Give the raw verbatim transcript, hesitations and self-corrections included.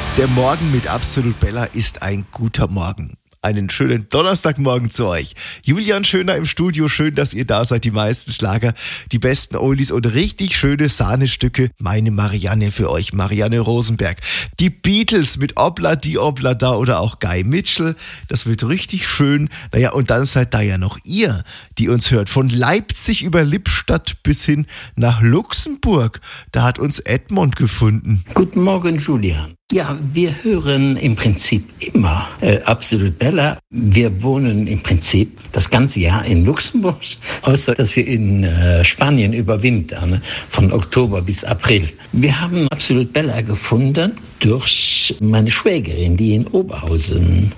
Der Morgen mit Absolut Bella ist ein guter Morgen. Einen schönen Donnerstagmorgen zu euch. Julian Schöner im Studio, schön, dass ihr da seid. Die meisten Schlager, die besten Oldies und richtig schöne Sahnestücke. Meine Marianne für euch, Marianne Rosenberg. Die Beatles mit Obla di Obla da oder auch Guy Mitchell. Das wird richtig schön. Naja, und dann seid da ja noch ihr, die uns hört. Von Leipzig über Lippstadt bis hin nach Luxemburg. Da hat uns Edmund gefunden. Guten Morgen, Julian. Ja, wir hören im Prinzip immer äh, Absolut Bella. Wir wohnen im Prinzip das ganze Jahr in Luxemburg, außer dass wir in äh, Spanien überwintern, von Oktober bis April. Wir haben Absolut Bella gefunden durch meine Schwägerin, die in Oberhausen